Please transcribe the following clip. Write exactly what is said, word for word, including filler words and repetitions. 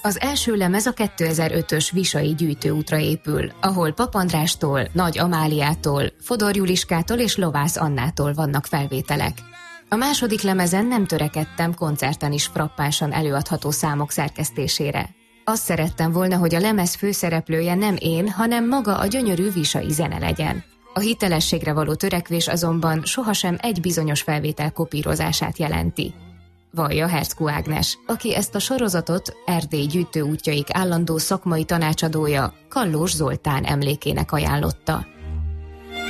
Az első lemez a kétezer-ötös Visai gyűjtőútra épül, ahol Pap Andrástól, Nagy Amáliától, Fodor Juliskától és Lovász Annától vannak felvételek. A második lemezen nem törekedtem koncerten is frappánsan előadható számok szerkesztésére. Azt szerettem volna, hogy a lemez főszereplője nem én, hanem maga a gyönyörű visai zene legyen. A hitelességre való törekvés azonban sohasem egy bizonyos felvétel kopírozását jelenti. Vallja Herczkó Ágnes, aki ezt a sorozatot Erdély gyűjtőútjaik állandó szakmai tanácsadója, Kallós Zoltán emlékének ajánlotta.